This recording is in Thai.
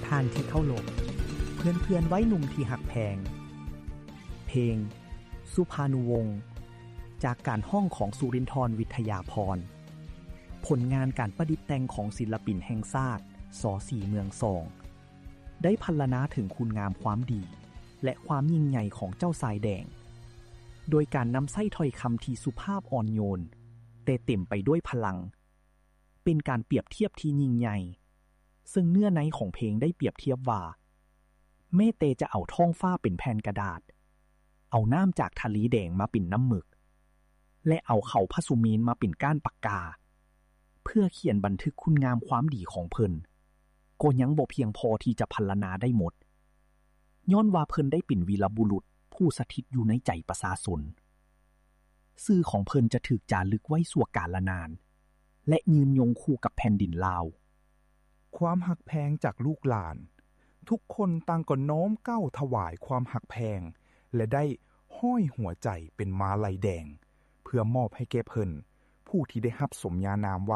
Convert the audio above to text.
ท่านที่เข้ารพเพื่อนไว้หนุ่มที่หักแพงเพลงสุภานุวงศ์จากการห้องของสุรินทร์วิทยาพรผลงานการประดิษฐ์แต่งของศิลปินแห่งชาติส.สี่เมืองสองได้พรรณนาถึงคุณงามความดีและความยิ่งใหญ่ของเจ้าสายแดงโดยการนำไส้ถ้อยคำที่สุภาพอ่อนโยนแต่เต็มไปด้วยพลังเป็นการเปรียบเทียบที่ยิ่งใหญ่ซึ่งเนื้อในของเพลงได้เปรียบเทียบว่าแม่เตจะเอาท้องฟ้าเป็นแผ่นกระดาษเอาน้ำจากทะเลแดงมาเป็นน้ำหมึกและเอาเขาพระสุเมนมาเป็นก้านปากกาเพื่อเขียนบันทึกคุณงามความดีของเพิ่นก็ยังบ่เพียงพอที่จะพรรณนาได้หมดย้อนว่าเพิ่นได้เป็นวีรบุรุษผู้สถิตอยู่ในใจประชาชนชื่อของเพิ่นจะถูกจารึกไว้ชั่วกาลนานและยืนยงคู่กับแผ่นดินลาวความหักแพงจากลูกหลานทุกคนต่างก็น้อมเก้าถวายความหักแพงและได้ห้อยหัวใจเป็นมาลัยแดงเพื่อมอบให้แก่เพิ่นผู้ที่ได้รับสมญานามว่า